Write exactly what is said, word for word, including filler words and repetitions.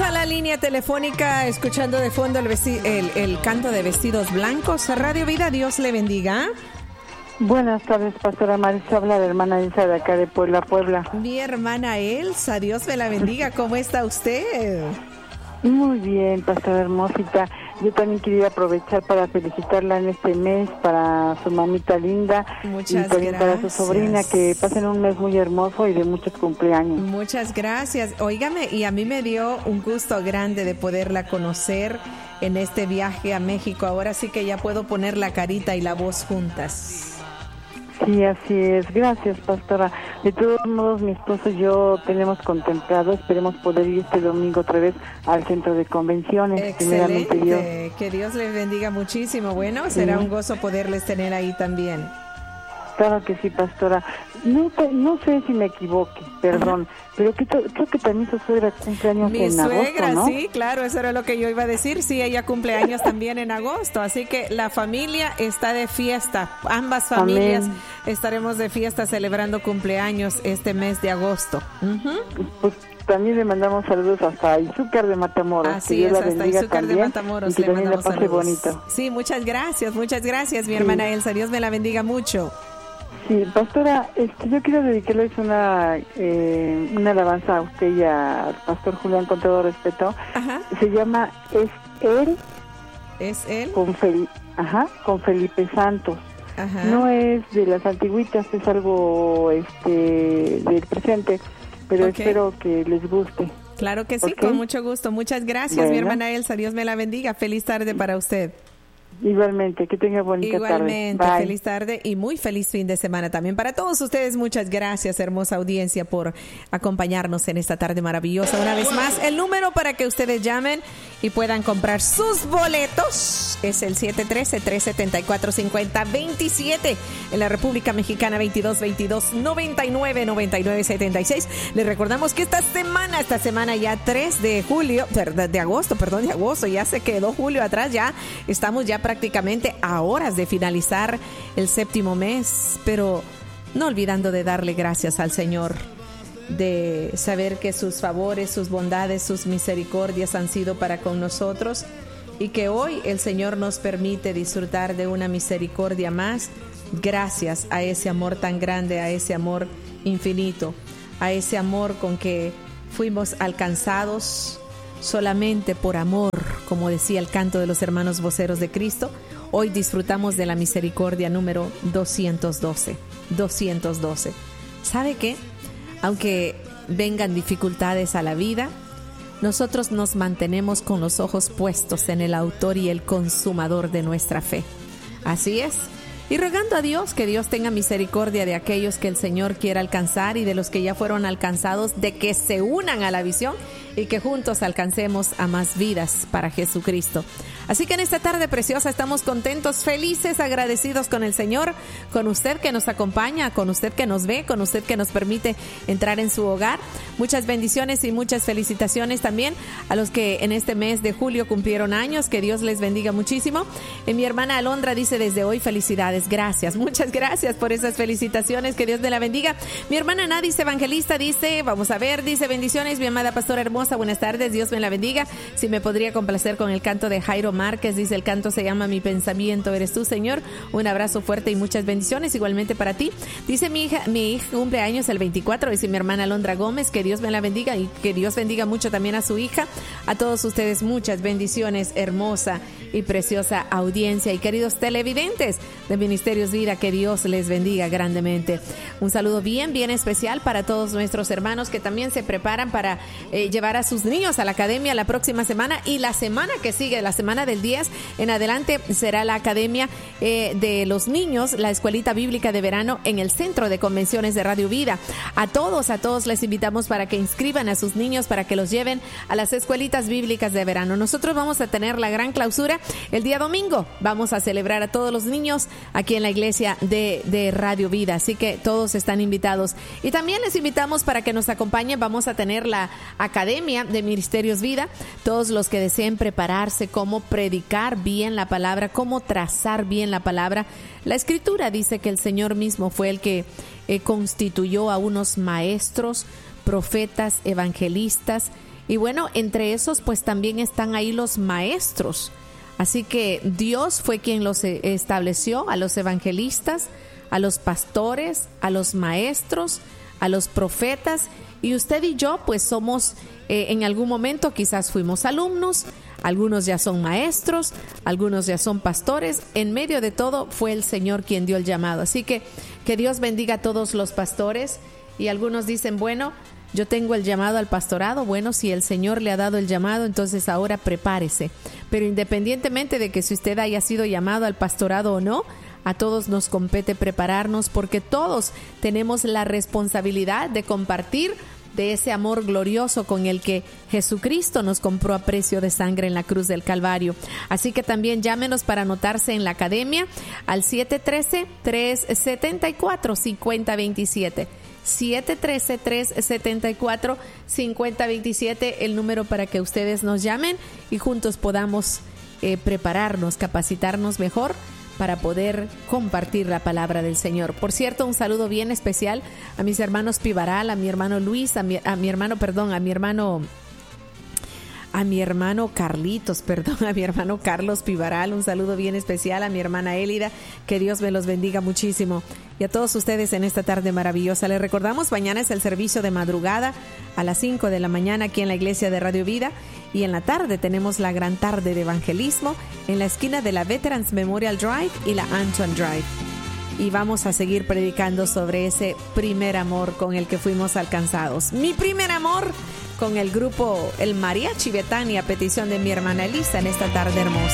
a la línea telefónica escuchando de fondo el, vesti- el, el canto de Vestidos Blancos. Radio Vida, Dios le bendiga. Buenas tardes, pastora Marisa, habla la hermana Elsa de acá de Puebla, Puebla. Mi hermana Elsa, Dios me la bendiga. ¿Cómo está usted? Muy bien, pastora hermosita. Yo también quería aprovechar para felicitarla en este mes para su mamita linda. Muchas y también gracias. para su sobrina, que pasen un mes muy hermoso y de muchos cumpleaños. Muchas gracias. Óigame, y a mí me dio un gusto grande de poderla conocer en este viaje a México. Ahora sí que ya puedo poner la carita y la voz juntas. Sí, así es. Gracias, pastora. De todos modos, mi esposo y yo tenemos contemplado, esperemos poder ir este domingo otra vez al centro de convenciones. Excelente. Dios. Que Dios les bendiga muchísimo. Bueno, será sí. un gozo poderles tener ahí también. Claro que sí, pastora. No, no sé si me equivoque, perdón, ajá, pero que, creo que también su suegra cumple años Mi en suegra, agosto, ¿no? Sí, claro, eso era lo que yo iba a decir. Sí, ella cumple años también en agosto, así que la familia está de fiesta. Ambas familias Amén. Estaremos de fiesta celebrando cumpleaños este mes de agosto. Uh-huh. Pues también le mandamos saludos hasta Izúcar de Matamoros. Así es, hasta Izúcar de Matamoros le mandamos saludos. Bonito. Sí, muchas gracias, muchas gracias, mi sí. hermana Elsa. Dios me la bendiga mucho. Sí, pastora, este, yo quiero dedicarles una eh, una alabanza a usted y al pastor Julián con todo respeto. Ajá. Se llama Es Él. Es Él. Con, Fel, ajá, con Felipe Santos. Ajá. No es de las antiguitas, es algo este del presente, pero okay. espero que les guste. Claro que sí, ¿okay? Con mucho gusto. Muchas gracias, bueno. mi hermana Elsa. Dios me la bendiga. Feliz tarde para usted. Igualmente, que tenga bonita Igualmente, tarde. Igualmente, feliz tarde y muy feliz fin de semana también para todos ustedes. Muchas gracias, hermosa audiencia, por acompañarnos en esta tarde maravillosa. Una vez más, el número para que ustedes llamen y puedan comprar sus boletos es el siete uno tres, tres siete cuatro, cinco cero dos siete. En la República Mexicana, veintidós veintidós, noventa y nueve, noventa y nueve, setenta y seis. Les recordamos que esta semana, esta semana ya tres de julio, de agosto, perdón, de agosto, ya se quedó julio atrás, ya estamos ya prácticamente a horas de finalizar el séptimo mes, pero no olvidando de darle gracias al Señor, de saber que sus favores, sus bondades, sus misericordias han sido para con nosotros y que hoy el Señor nos permite disfrutar de una misericordia más, gracias a ese amor tan grande, a ese amor infinito, a ese amor con que fuimos alcanzados solamente por amor, como decía el canto de los hermanos voceros de Cristo. Hoy disfrutamos de la misericordia número doscientos doce. doscientos doce. ¿Sabe qué? Aunque vengan dificultades a la vida, nosotros nos mantenemos con los ojos puestos en el autor y el consumador de nuestra fe. Así es. Y rogando a Dios que Dios tenga misericordia de aquellos que el Señor quiera alcanzar y de los que ya fueron alcanzados, de que se unan a la visión y que juntos alcancemos a más vidas para Jesucristo. Así que en esta tarde preciosa estamos contentos, felices, agradecidos con el Señor, con usted que nos acompaña, con usted que nos ve, con usted que nos permite entrar en su hogar. Muchas bendiciones y muchas felicitaciones también a los que en este mes de julio cumplieron años. Que Dios les bendiga muchísimo. Y mi hermana Alondra dice desde hoy felicidades. Gracias, muchas gracias por esas felicitaciones. Que Dios me la bendiga. Mi hermana Nadis Evangelista dice, vamos a ver, dice bendiciones, mi amada pastora hermosa, buenas tardes, Dios me la bendiga. Si me podría complacer con el canto de Jairo Márquez, dice el canto se llama Mi pensamiento eres tú, Señor. Un abrazo fuerte y muchas bendiciones igualmente para ti. Dice mi hija, mi hija cumple años el veinticuatro, dice mi hermana Alondra Gómez, que Dios me la bendiga y que Dios bendiga mucho también a su hija. A todos ustedes muchas bendiciones, hermosa y preciosa audiencia y queridos televidentes de Ministerios Vida, que Dios les bendiga grandemente. Un saludo bien, bien especial para todos nuestros hermanos que también se preparan para eh, llevar a sus niños a la academia la próxima semana y la semana que sigue, la semana del diez en adelante, será la academia eh, de los niños, la escuelita bíblica de verano en el Centro de Convenciones de Radio Vida. A todos, a todos les invitamos para que inscriban a sus niños, para que los lleven a las escuelitas bíblicas de verano. Nosotros vamos a tener la gran clausura el día domingo. Vamos a celebrar a todos los niños aquí en la iglesia de, de Radio Vida, así que todos están invitados. Y también les invitamos para que nos acompañen. Vamos a tener la Academia de Ministerios Vida. Todos los que deseen prepararse, cómo predicar bien la palabra, cómo trazar bien la palabra. La Escritura dice que el Señor mismo fue el que eh, constituyó a unos maestros, profetas, evangelistas Y bueno, entre esos pues también están ahí los maestros. Así que Dios fue quien los estableció, a los evangelistas, a los pastores, a los maestros, a los profetas. Y usted y yo pues somos, eh, en algún momento quizás fuimos alumnos, algunos ya son maestros, algunos ya son pastores. En medio de todo fue el Señor quien dio el llamado. Así que que Dios bendiga a todos los pastores. Y algunos dicen, bueno, yo tengo el llamado al pastorado. Bueno, si el Señor le ha dado el llamado, entonces ahora prepárese. Pero independientemente de que si usted haya sido llamado al pastorado o no, a todos nos compete prepararnos, porque todos tenemos la responsabilidad de compartir de ese amor glorioso con el que Jesucristo nos compró a precio de sangre en la cruz del Calvario. Así que también llámenos para anotarse en la academia al siete uno tres, tres siete cuatro, cinco cero dos siete. siete uno tres, tres siete cuatro, cinco cero dos siete, el número para que ustedes nos llamen y juntos podamos eh, prepararnos, capacitarnos mejor para poder compartir la palabra del Señor. Por cierto, un saludo bien especial a mis hermanos Pivaral, a mi hermano Luis, a mi, a mi hermano, perdón, a mi hermano... a mi hermano Carlitos, perdón, a mi hermano Carlos Pivaral, un saludo bien especial, a mi hermana Élida, que Dios me los bendiga muchísimo, y a todos ustedes en esta tarde maravillosa. Les recordamos, mañana es el servicio de madrugada a las cinco de la mañana aquí en la iglesia de Radio Vida, y en la tarde tenemos la gran tarde de evangelismo en la esquina de la Veterans Memorial Drive y la Antoine Drive. Y vamos a seguir predicando sobre ese primer amor con el que fuimos alcanzados. Mi primer amor con el grupo El Mariachi Betania, a petición de mi hermana Elisa en esta tarde hermosa.